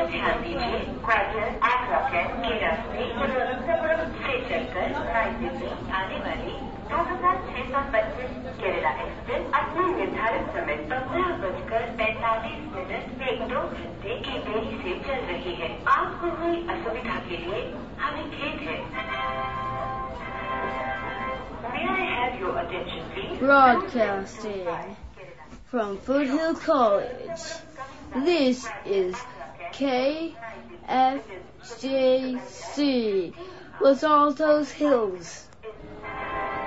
ध्यान दीजिए, ग्वालियर आगरा कैंट के रास्ते से चलकर नई दिल्ली आने वाली 2625 केरला एक्सप्रेस अपने निर्धारित समय 15:45 1-2 घंटे की देरी से चल रही है। आपको हुई असुविधा के लिए हमें खेद है। May I have your attention, please? Broadcasting from Foothill College. This is KFJC, Los Altos Hills.